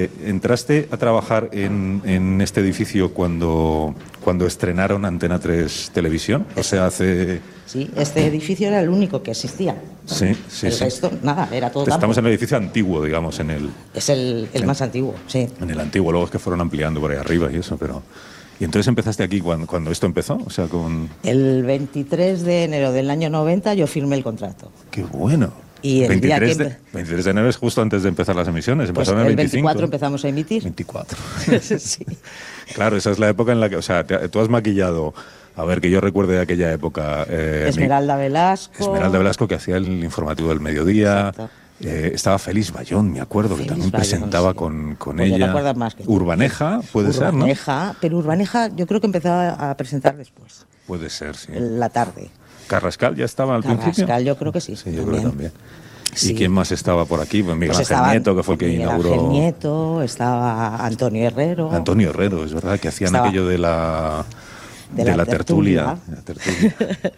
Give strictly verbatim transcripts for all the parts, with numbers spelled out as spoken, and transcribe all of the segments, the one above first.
Eh, ¿Entraste a trabajar en, en este edificio cuando, cuando estrenaron Antena tres Televisión? O sea, hace... Sí, este edificio era el único que existía. Sí, sí, el sí. resto, nada, era todo campo. Estamos en el edificio antiguo, digamos, en el... Es el, el en, más antiguo, sí. En el antiguo, luego es que fueron ampliando por ahí arriba y eso, pero... ¿Y entonces empezaste aquí cuando, cuando esto empezó? O sea, con... El veintitrés de enero del año noventa yo firmé el contrato. ¡Qué bueno! Y el veintitrés, día que... de, veintitrés de enero es justo antes de empezar las emisiones. Pues Empezaron el el veinticinco. veinticuatro empezamos a emitir. veinticuatro. Sí. Claro, esa es la época en la que... O sea, te, tú has maquillado... A ver, que yo recuerde de aquella época... Eh, Esmeralda mi, Velasco. Esmeralda Velasco, que hacía el informativo del mediodía. Eh, estaba Félix Bayón, me acuerdo, Félix que también Bayón, presentaba sí. con, con pues ella. ¿Te acuerdas más que Urbaneja, puede Urbaneja, ser, ¿no? Urbaneja, pero Urbaneja yo creo que empezaba a presentar después. Puede ser, sí. En la tarde. ¿Carrascal ya estaba al Carrascal, principio? Carrascal yo creo que sí. Sí, yo también. creo que también. Sí. ¿Y quién más estaba por aquí? Pues Miguel pues Ángel Nieto, que fue el que Miguel inauguró... Ángel Nieto, estaba Antonio Herrero. Antonio Herrero, es verdad, que hacían estaba... aquello de la... De, de la, la tertulia. tertulia. La tertulia.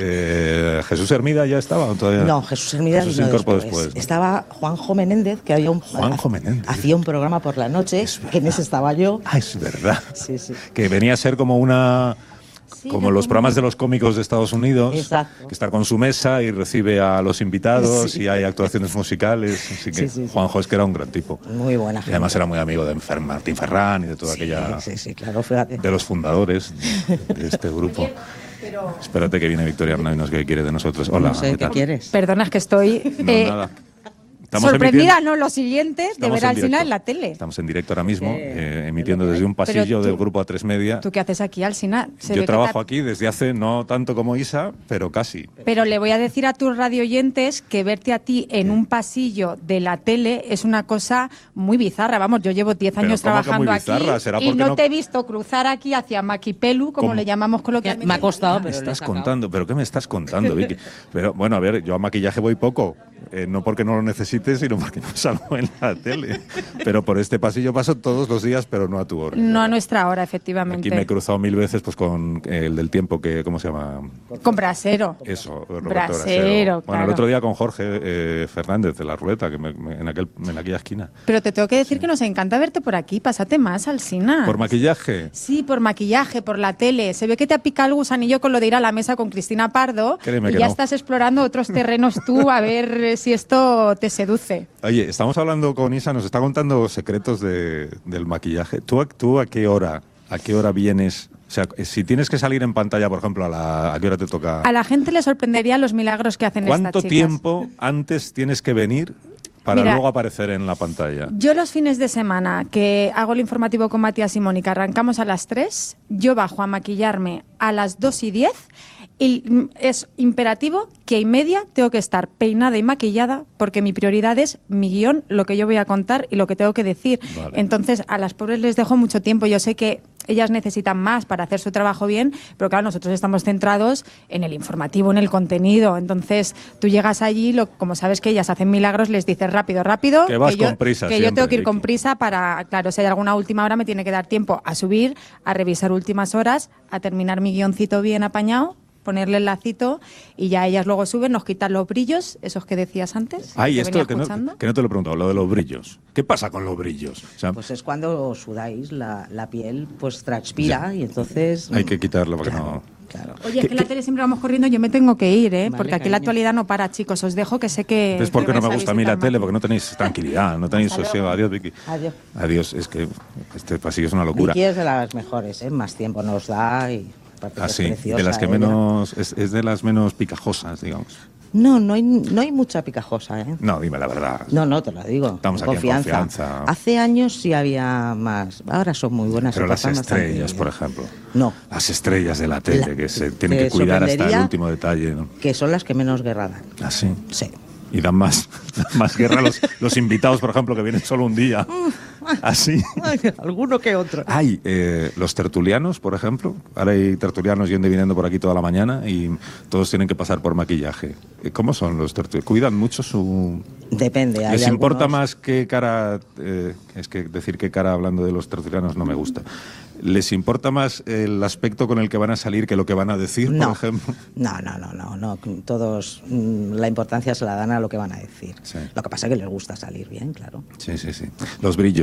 eh, ¿Jesús Hermida ya estaba o todavía? No, Jesús Hermida Jesús no incorporó después. después, ¿no? Estaba Juanjo Menéndez, que había un, Juanjo Menéndez. hacía un programa por la noche, que en ese estaba yo. Ah, es verdad. Sí, sí. Que venía a ser como una... Sí, como los programas de los cómicos de Estados Unidos, exacto. que está con su mesa y recibe a los invitados sí. y hay actuaciones musicales. Así que sí, sí, sí. Juanjo es que era un gran tipo. Muy buena gente. Y además era muy amigo de Martín Ferrán y de toda sí, aquella... Sí, sí, claro, fíjate. De los fundadores de, de este grupo. Oye, pero... Espérate que viene Victoria Arnau y nos que quiere de nosotros. Hola, no sé, ¿qué, ¿qué quieres? Perdona, es que estoy... No, eh, nada. Estamos sorprendida, no, lo siguiente, de ver en al Sina directo. en la tele. Estamos en directo ahora mismo, Eh, eh, emitiendo desde un pasillo tú, del grupo A tres Media. ¿Tú qué haces aquí, Alsina? Se Yo ve trabajo te... aquí desde hace, no tanto como Isa, pero casi. Pero le voy a decir a tus radioyentes que verte a ti en un pasillo de la tele es una cosa muy bizarra. Vamos, yo llevo diez años trabajando aquí y no, no te he visto cruzar aquí hacia Maquipelu, como ¿Cómo? le llamamos coloquialmente. Me ha costado, ¿Qué me pero estás contando? ¿Pero qué me estás contando, Vicky? Pero bueno, a ver, yo a maquillaje voy poco. Eh, no porque no lo necesite, sino porque no salgo en la tele. Pero por este pasillo paso todos los días, pero no a tu hora. No a nuestra hora, efectivamente. Aquí me he cruzado mil veces pues con el del tiempo, que ¿cómo se llama? Con Brasero. Eso, Roberto Brasero, Brasero. claro. Bueno, el otro día con Jorge eh, Fernández de la Ruleta, que me, me, en, aquel, en aquella esquina. Pero te tengo que decir sí. que nos encanta verte por aquí. Pásate más, Alsina. ¿Por maquillaje? Sí, por maquillaje, por la tele. Se ve que te ha picado el gusanillo con lo de ir a la mesa con Cristina Pardo. Créeme y que ya no. estás explorando otros terrenos tú, a ver si esto te seduce. Oye, estamos hablando con Isa, nos está contando secretos de, del maquillaje. ¿Tú, ¿Tú a qué hora, a qué hora vienes? O sea, si tienes que salir en pantalla, por ejemplo, ¿a, la, ¿a qué hora te toca? A la gente le sorprendería los milagros que hacen estas chicas. ¿Cuánto tiempo antes tienes que venir para Mira, luego aparecer en la pantalla? Yo los fines de semana que hago el informativo con Matías y Mónica, arrancamos a las tres, yo bajo a maquillarme a las dos y diez y es imperativo que y media tengo que estar peinada y maquillada porque mi prioridad es mi guión, lo que yo voy a contar y lo que tengo que decir. Vale. Entonces a las pobres les dejo mucho tiempo. Yo sé que ellas necesitan más para hacer su trabajo bien, pero claro, nosotros estamos centrados en el informativo, en el contenido. Entonces tú llegas allí, lo, como sabes que ellas hacen milagros, les dices rápido, rápido. Que vas que yo, con prisa Que siempre, yo tengo que ir Vicky. con prisa para, claro, si hay alguna última hora me tiene que dar tiempo a subir, a revisar últimas horas, a terminar mi guioncito bien apañado, ponerle el lacito y ya ellas luego suben, nos quitan los brillos, esos que decías antes. Ay, que esto que no, que no te lo he preguntado, lo de los brillos. ¿Qué pasa con los brillos? O sea, pues es cuando sudáis, la, la piel pues transpira ya. Y entonces... Hay que quitarlo porque claro, no... Claro. Oye, es que en la tele siempre vamos corriendo, yo me tengo que ir, ¿eh? Vale, porque aquí cariño. la actualidad no para, chicos. Os dejo que sé que... Es porque que no vais me gusta a mí la visitar tele, más. porque no tenéis tranquilidad, no tenéis sosiego. Adiós, Vicky. Adiós. Adiós, es que este pasillo es una locura. Vicky es de las mejores, ¿eh? Más tiempo nos da y... Así, ah, de las que ella. menos... Es, es de las menos picajosas, digamos. No, no hay, no hay mucha picajosa, ¿eh? No, dime la verdad. No, no, te lo digo. Estamos aquí confianza. en confianza. Hace años sí había más. Ahora son muy buenas. Pero las estrellas, por ejemplo. No. Las estrellas de la tele, la, que se tienen que cuidar hasta el último detalle, ¿no? Que son las que menos guerra dan. ¿Ah, sí? Sí. Y dan más, más guerra los, los invitados, por ejemplo, que vienen solo un día. Así. Alguno que otro. Hay eh, los tertulianos, por ejemplo. Ahora hay tertulianos yendo y viniendo por aquí toda la mañana y todos tienen que pasar por maquillaje. ¿Cómo son los tertulianos? ¿Cuidan mucho su...? Depende. ¿Les hay importa algunos... más qué cara... Eh, es que decir qué cara hablando de los tertulianos no me gusta. ¿Les importa más el aspecto con el que van a salir que lo que van a decir, no. por ejemplo? No, no, no, no, no. Todos mmm, la importancia se la dan a lo que van a decir. Sí. Lo que pasa es que les gusta salir bien, claro. Sí, sí, sí. Los brillos.